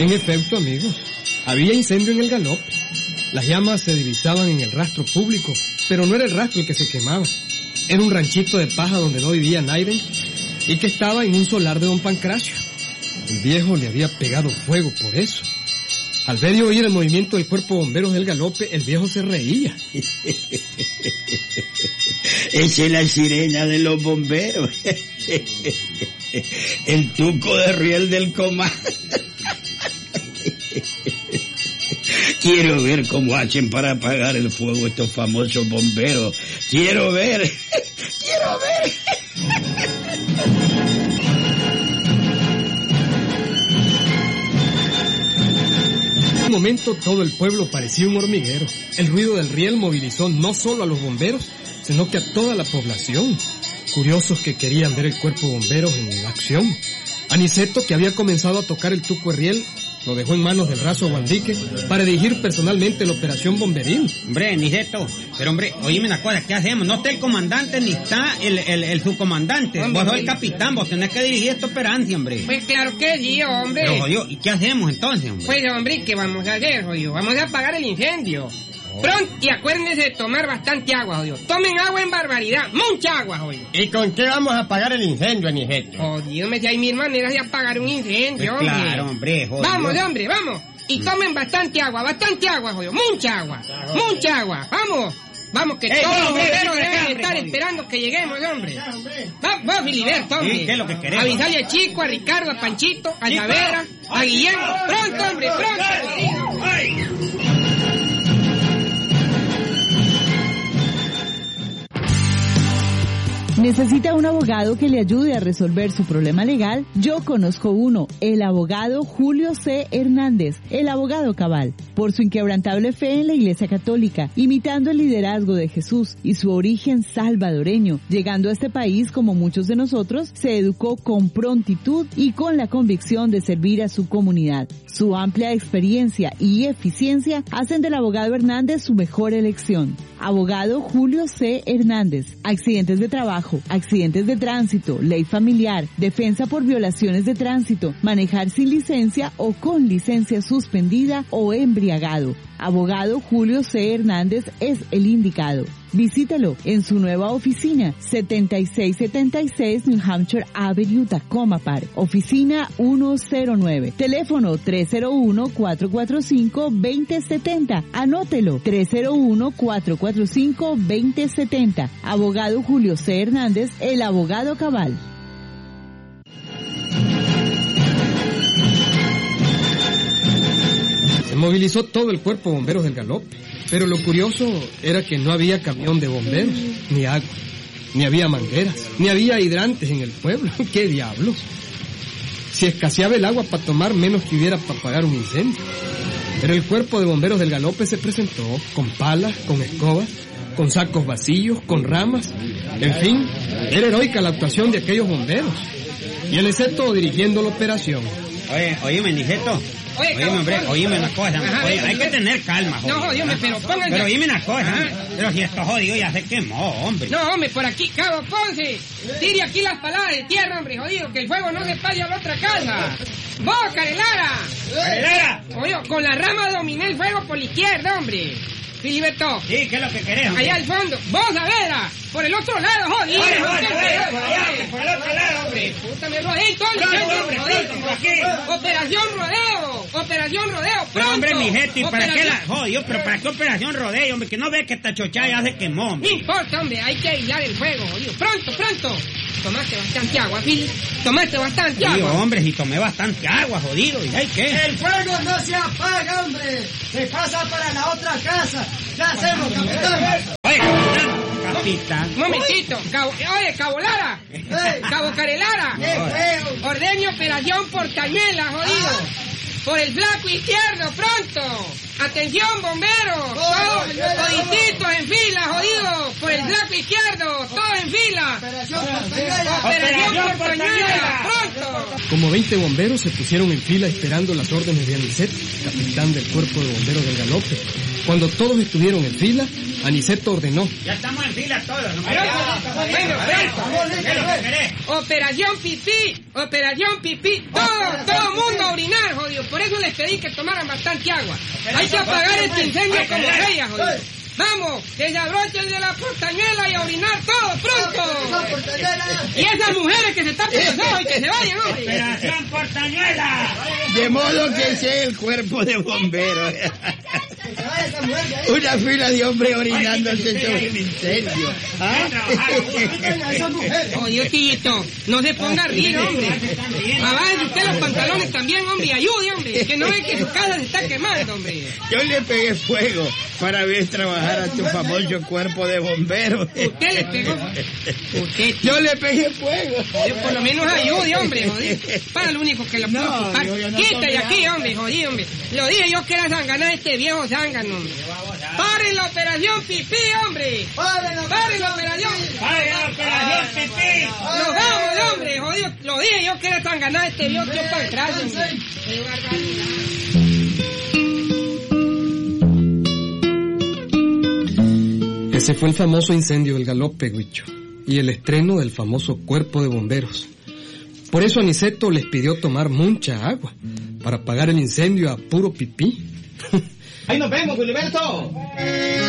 En efecto, amigos, había incendio en el galope. Las llamas se divisaban en el rastro público, pero no era el rastro el que se quemaba. Era un ranchito de paja donde no vivía Nairen y que estaba en un solar de don Pancracio. El viejo le había pegado fuego por eso. Al ver y oír el movimiento del cuerpo de bomberos del galope, el viejo se reía. Esa es la sirena de los bomberos. El tuco de riel del Comar. Quiero ver cómo hacen para apagar el fuego estos famosos bomberos. Quiero ver. Quiero ver. En un momento todo el pueblo parecía un hormiguero. El ruido del riel movilizó no solo a los bomberos, sino que a toda la población. Curiosos que querían ver el cuerpo de bomberos en acción. Aniceto, que había comenzado a tocar el tuco de riel, lo dejó en manos del raso Guandique para dirigir personalmente la operación bomberil. Hombre, Niceto, pero hombre, oíme una cosa, ¿qué hacemos? No está el comandante ni está el subcomandante. Hombre, vos sos el capitán, vos tenés que dirigir esta operancia, hombre. Pues claro que sí, hombre. Pero, jodido, ¿y qué hacemos entonces, hombre? Pues, hombre, ¿qué vamos a hacer, jodido? Vamos a apagar el incendio. Pronto, y acuérdense de tomar bastante agua, jodido. Tomen agua en barbaridad, mucha agua, jodido. ¿Y con qué vamos a apagar el incendio, Aniceto? Jodido, si hay mil maneras de apagar un incendio, pues hombre. Claro, hombre, jodido. Vamos, hombre, vamos. Y tomen bastante agua, jodido. Mucha agua, mucha agua. Vamos. Vamos, que todos los bomberos deben estar esperando que lleguemos, hombre. Vos, Filiberto, hombre. Sí, ¿qué es lo que queremos? Avisale a Chico, a Ricardo, a Panchito, a Llavera, a Guillermo. Pronto, hombre, pronto. ¿Necesita un abogado que le ayude a resolver su problema legal? Yo conozco uno, el abogado Julio C. Hernández, el abogado cabal. Por su inquebrantable fe en la Iglesia Católica, imitando el liderazgo de Jesús y su origen salvadoreño, llegando a este país como muchos de nosotros, se educó con prontitud y con la convicción de servir a su comunidad. Su amplia experiencia y eficiencia hacen del abogado Hernández su mejor elección. Abogado Julio C. Hernández. Accidentes de trabajo, accidentes de tránsito, ley familiar, defensa por violaciones de tránsito, manejar sin licencia o con licencia suspendida o embriagado. Abogado Julio C. Hernández es el indicado. Visítelo en su nueva oficina, 7676 New Hampshire Avenue, Tacoma Park. Oficina 109. Teléfono 301-445-2070. Anótelo, 301-445-2070. Abogado Julio C. Hernández, el abogado cabal. Se movilizó todo el cuerpo de bomberos del galope. Pero lo curioso era que no había camión de bomberos, ni agua, ni había mangueras, ni había hidrantes en el pueblo. ¡Qué diablos! Si escaseaba el agua para tomar, menos que hubiera para apagar un incendio. Pero el cuerpo de bomberos del galope se presentó con palas, con escobas, con sacos vacíos, con ramas. En fin, era heroica la actuación de aquellos bomberos. Y el Niceto dirigiendo la operación. Oíme, Niceto. Oíme, hombre, oíme una cosa. Oye, hay que tener calma, jodido. No, jodido, pero pónganse. Pero oíme una cosa. Pero si esto jodido ya se quemó, hombre. No, hombre, por aquí, Cabo Ponce. Tire aquí las paladas de tierra, hombre, jodido, que el fuego no se vaya a la otra casa. ¡Vos, Carelara! ¡Carelara! Oye, con la rama dominé el fuego por la izquierda, hombre. Filiberto. Sí, ¿qué es lo que querés, hombre? Allá al fondo. ¡Vos, a vera! Por el otro lado, jodido. Por el otro lado, hombre. Puta, me rodé todo el hombre, Operación Rodeo. Operación Rodeo, pronto. Pero, hombre, mi gente, ¿y para qué la jodió? Pero ¿para qué operación rodeo, hombre? Que no ve que esta chochada ya se quemó, hombre. No importa, hombre, hay que aislar el fuego, jodido. Pronto. Tomaste bastante agua, Phil. Tomaste bastante agua. Tío, hombre, si tomé bastante agua, jodido. ¿Y hay qué? El fuego no se apaga, hombre. Se pasa para la otra casa. ¿Qué hacemos, capitán? Oye, capitán. Un momentito. Cabo Lara. Cabo Carelara. Ordene operación por Cañuela, jodido. Por el flaco izquierdo, pronto. Atención, bomberos. Todos en fila, jodido. Por el flaco izquierdo, todos en fila. Operación por Cañuela, pronto. Como 20 bomberos se pusieron en fila esperando las órdenes de Aniceto, capitán del cuerpo de bomberos del galope. Cuando todos estuvieron en fila, Aniceto ordenó. Ya estamos en fila todos. Operación pipí. Todo mundo a orinar, jodido. Por eso les les pedí que tomaran bastante agua. Hay que apagar este incendio como reyes, jodido. Vamos, desabrochen de la portañuela y a orinar todo, pronto. Y esas mujeres que se tapen los ojos y que se vayan, hombre. ¡Operación Portañuela! De modo que sea el cuerpo de bomberos. Una fila de hombres orinándose sobre el incendio. ¿Ah? Oye, tillito, no se ponga a rir, hombre. Abájese usted los pantalones también, hombre, y ayude, hombre. Que no ve que su casa se está quemando, hombre. Yo le pegué fuego para ver trabajar a tu famoso cuerpo de bomberos. ¿Usted le pegó? ¿Usted? Yo le pegué fuego. Yo por lo menos ayude, hombre, jodido. Para lo único que lo puedo ocupar. Quita de aquí, hombre, jodido, hombre. Lo dije yo que era zanganá este viejo zángano, hombre. ¡Paren la operación pipí, hombre! ¡Paren la operación! ¡Paren la operación pipí! ¡Nos vamos, hombre, jodido! Lo dije yo que era zanganá este viejo tío Pancracio, hombre. ¡Qué barbaridad! Ese fue el famoso incendio del Galope, Huicho, y el estreno del famoso cuerpo de bomberos. Por eso Aniceto les pidió tomar mucha agua, para apagar el incendio a puro pipí. ¡Ahí nos vemos, Filiberto!